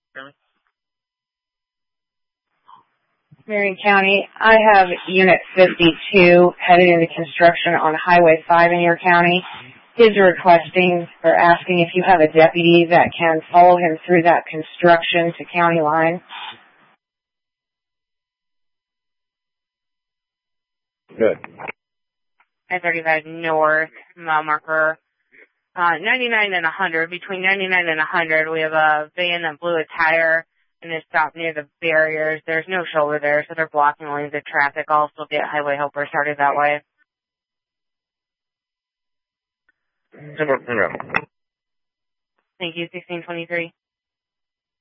Marion County, I have Unit 52 headed into construction on Highway 5 in your county. He's requesting or asking if you have a deputy that can follow him through that construction to county line. Good. I-35 North, mile marker 99 and 100. Between 99 and 100, we have a van that blew a tire and is stopped near the barriers. There's no shoulder there, so they're blocking lanes of traffic. I'll also get highway helpers started that way. Thank you, 1623.